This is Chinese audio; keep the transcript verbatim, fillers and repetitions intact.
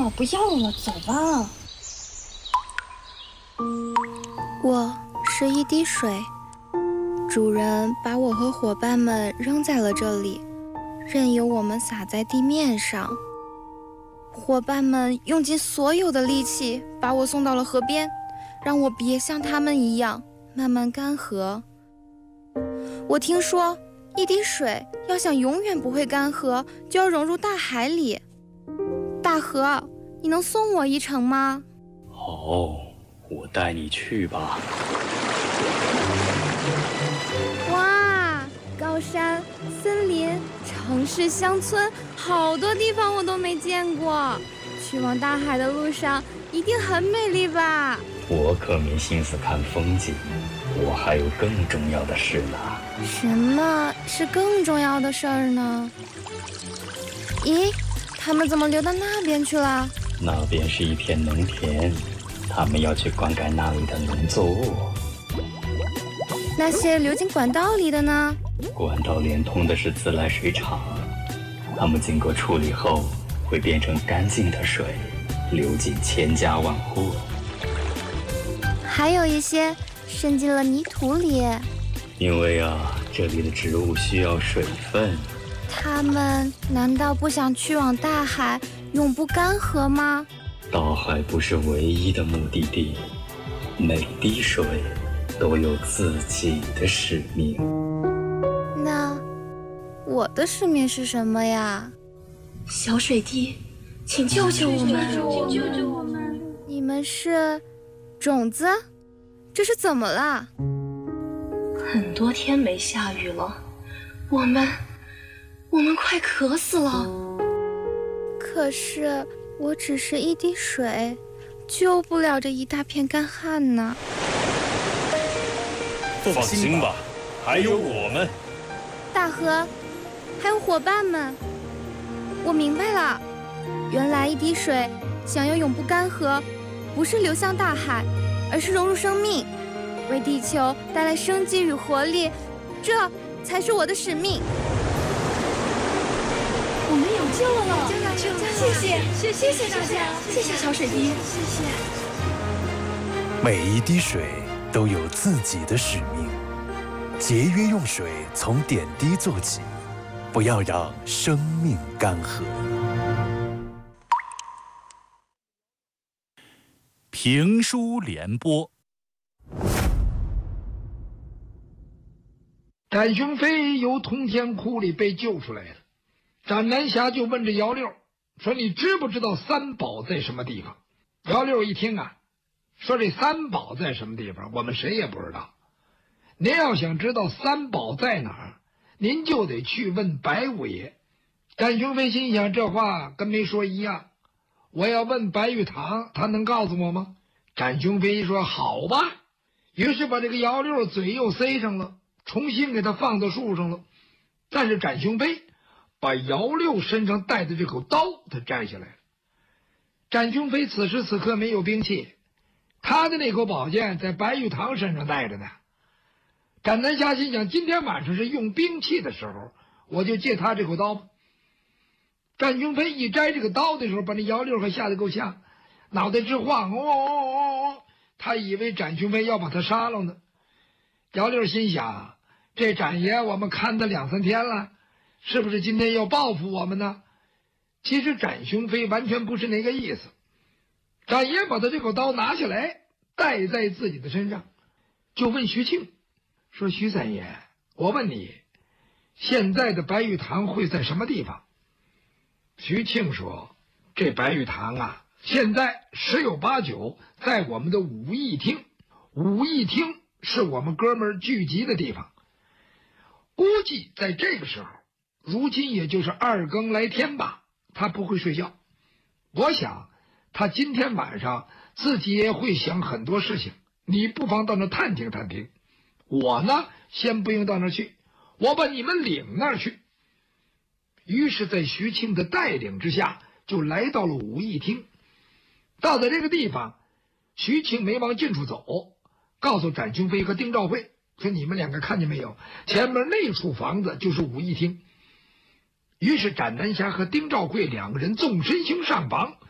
儿不要了，走吧。 我是一滴水，主人把我和伙伴们扔在了这里，任由我们洒在地面上。伙伴们用尽所有的力气把我送到了河边，让我别像他们一样慢慢干涸。我听说一滴水要想永远不会干涸，就要融入大海里。大河，你能送我一程吗？ 哦，我带你去吧。 哇，高山、森林、城市、乡村，好多地方我都没见过。去往大海的路上一定很美丽吧？ 我可没心思看风景，我还有更重要的事呢。 什么是更重要的事儿呢？咦，他们怎么流到那边去了？ 那边是一片农田，他们要去灌溉那里的农作物。 那些流进管道里的呢？ 管道连通的是自来水厂，它们经过处理后会变成干净的水，流进千家万户。 还有一些渗进了泥土里。 因为啊，这里的植物需要水分。 它们难道不想去往大海，永不干涸吗？ 大海不是唯一的目的地，每滴水都有自己的使命。 那我的使命是什么呀？ 小水滴，请救救我们！ 请救救我们！你们是种子？这是怎么了？ 很多天没下雨了，我们我们快渴死了。 可是我只是一滴水，救不了这一大片干旱呢。 放心吧，还有我们。 大河，还有伙伴们，我明白了，原来一滴水想要永不干涸，不是流向大海，而是融入生命，为地球带来生机与活力，这才是我的使命。 我们有救了！救了！救了！谢谢，谢谢大家，谢谢小水滴，谢谢。 每一滴水都有自己的使命，节约用水，从点滴做起，不要让生命干涸。 评书联播。 展雄飞由通天窟里被救出来了，展南侠就问这姚六说：“你知不知道三宝在什么地方？”姚六一听啊，说这三宝在什么地方，我们谁也不知道。您要想知道三宝在哪儿，您就得去问白五爷。展雄飞心想，这话跟没说一样，我要问白玉堂，他能告诉我吗？展雄飞说：“好吧。”于是把这个姚六嘴又塞上了，重新给他放到树上了。但是展雄飞把姚六身上带的这口刀他摘下来了。展雄飞此时此刻没有兵器，他的那口宝剑在白玉堂身上带着呢。展南侠心想，今天晚上是用兵器的时候，我就借他这口刀吧。展雄飞一摘这个刀的时候，把那姚六可吓得够呛，脑袋直晃，哦哦哦哦，他以为展雄飞要把他杀了呢。姚六心想，这展爷我们看他两三天了，是不是今天要报复我们呢？其实展雄飞完全不是那个意思。展爷把他这口刀拿下来，带在自己的身上，就问徐庆说：“徐三爷，我问你，现在的白玉堂会在什么地方？”徐庆说：“这白玉堂啊，现在十有八九在我们的武艺厅，武艺厅是我们哥们儿聚集的地方。估计在这个时候，如今也就是二更来天吧，他不会睡觉。我想他今天晚上自己也会想很多事情，你不妨到那探听探听。我呢，先不用到那儿去，我把你们领那儿去。”于是在徐庆的带领之下，就来到了武艺厅。到了这个地方，徐庆没往近处走，告诉展雄飞和丁兆会说：“你们两个看见没有？前面那处房子就是武艺厅。”于是展南侠和丁兆会两个人纵身行上房，